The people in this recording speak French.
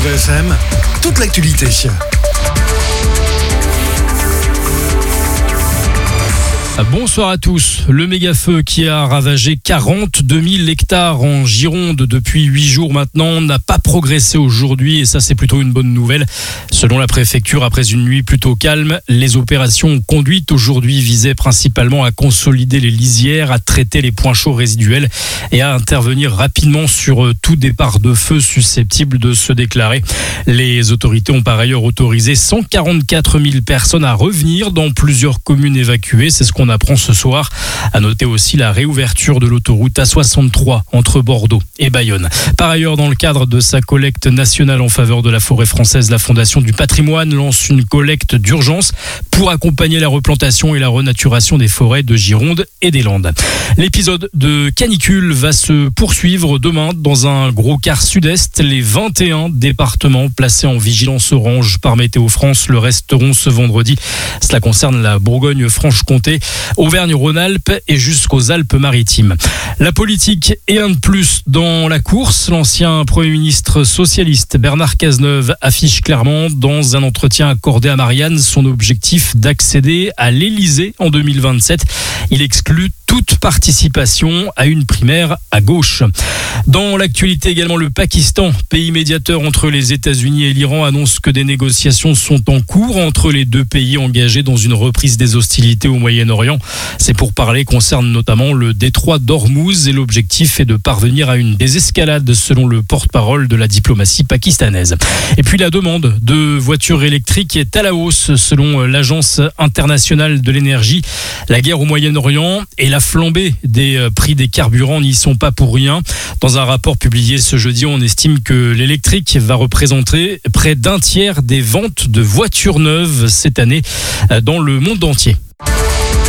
Vivre FM, toute l'actualité. Bonsoir à tous. Le méga-feu qui a ravagé 42 000 hectares en Gironde depuis 8 jours maintenant n'a pas progressé aujourd'hui et ça c'est plutôt une bonne nouvelle. Selon la préfecture, après une nuit plutôt calme, les opérations conduites aujourd'hui visaient principalement à consolider les lisières, à traiter les points chauds résiduels et à intervenir rapidement sur tout départ de feu susceptible de se déclarer. Les autorités ont par ailleurs autorisé 144 000 personnes à revenir dans plusieurs communes évacuées. C'est ce qu'on apprend ce soir. À noter aussi la réouverture de l'autoroute A63 entre Bordeaux et Bayonne. Par ailleurs, dans le cadre de sa collecte nationale en faveur de la forêt française, la Fondation du patrimoine lance une collecte d'urgence pour accompagner la replantation et la renaturation des forêts de Gironde et des Landes. L'épisode de canicule va se poursuivre demain dans un gros quart sud-est. Les 21 départements placés en vigilance orange par Météo France le resteront ce vendredi. Cela concerne la Bourgogne-Franche-Comté, Auvergne-Rhône-Alpes et jusqu'aux Alpes-Maritimes. La politique est un de plus dans la course. L'ancien Premier ministre socialiste Bernard Cazeneuve affiche clairement dans un entretien accordé à Marianne son objectif d'accéder à l'Élysée en 2027. Il exclut toute participation à une primaire à gauche. Dans l'actualité également, le Pakistan, pays médiateur entre les États-Unis et l'Iran, annonce que des négociations sont en cours entre les deux pays engagés dans une reprise des hostilités au Moyen-Orient. Ces pourparlers concernent notamment le détroit d'Ormuz et l'objectif est de parvenir à une désescalade selon le porte-parole de la diplomatie pakistanaise. Et puis la demande de voitures électriques est à la hausse selon l'Agence internationale de l'énergie. La guerre au Moyen-Orient et la flambée des prix des carburants n'y sont pas pour rien. Dans un rapport publié ce jeudi, on estime que l'électrique va représenter près d'un tiers des ventes de voitures neuves cette année dans le monde entier.